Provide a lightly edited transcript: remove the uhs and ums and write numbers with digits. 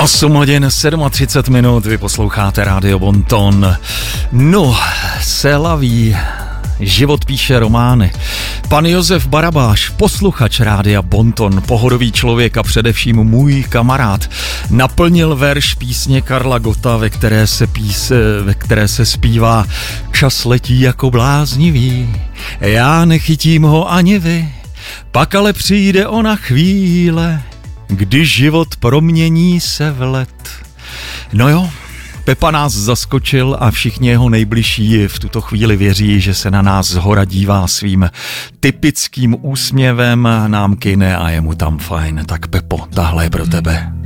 8 hodin 37 minut, vy posloucháte Rádio Bonton. No, se laví, život píše romány. Pan Josef Barabáš, posluchač Rádia Bonton, pohodový člověk a především můj kamarád, naplnil verš písně Karla Gotta, ve které se zpívá: čas letí jako bláznivý, já nechytím ho ani vy, pak ale přijde ona chvíle, když život promění se v let. No jo, Pepa nás zaskočil a všichni jeho nejbližší v tuto chvíli věří, že se na nás zhora dívá svým typickým úsměvem, nám kyne a je mu tam fajn. Tak Pepo, tahle je pro tebe.